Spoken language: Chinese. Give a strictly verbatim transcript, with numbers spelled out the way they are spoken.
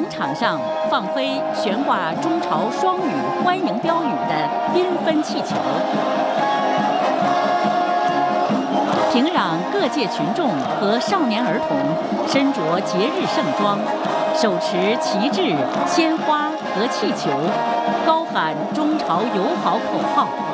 广场上放飞悬挂中朝双语欢迎标语的缤纷气球。平壤各界群众和少年儿童身着节日盛装，手持旗帜、鲜花和气球，高喊中朝友好口号。